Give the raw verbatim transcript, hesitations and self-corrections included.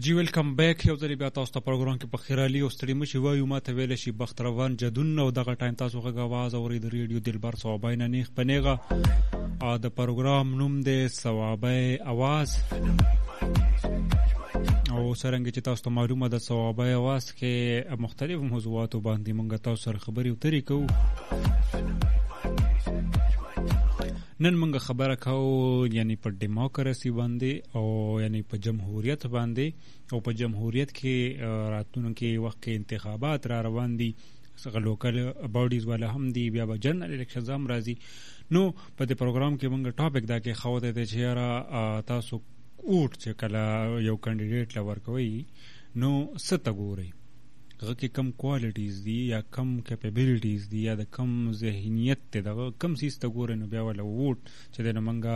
جی ویلکم بیک یو ځلې بیا تاسو ته پروګرام کې په خیرالي او ستړي مشي وایو ماته ویلی شي بخت روان جدون او دغه ټایم تاسو غږ اواز اورئ د ریډیو دلبر صوابی نه نیغ په نیغه او د پروګرام نوم دی صوابی اواز او څرنګه چې تاسو ته معلومه ده صوابی اواز کې مختلفو موضوعاتو باندې موږ تاسو سره خبرې اترې کوو. نن موږ خبره کوو یعنی په ډیموکراسي باندې او یعنی په جمهوریت باندې او په جمهوریت کې راتلونکي وخت کې انتخابات را روان دي، څنګه لوکل باډیز والا هم دي، بیا به جنرال الیکشنز هم راځي. نو په دې پروګرام کې موږ ټاپک دا کې خو ته چې یاره تاسو ووټ چې کله یو کینډیډیټ لا ورکوي نو څه ته ګورئ، هغه کې کم کوالټیز دي یا کم کیپیبلیټیز دي یا د کم ذهنیت دی، دغه کم څیز ته ګورئ نو بیا ولا ووټ چې دی نو موږ